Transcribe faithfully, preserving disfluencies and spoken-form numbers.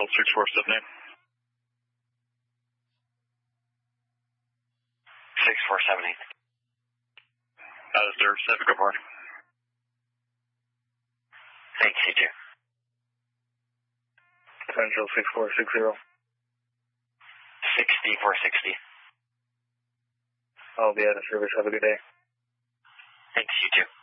Central six four seven eight. six four seven eight. That is there, seven, good morning. Thanks, you too. Central six four six zero. sixty four sixty. I'll be out of service. Have a good day. Thanks, you too.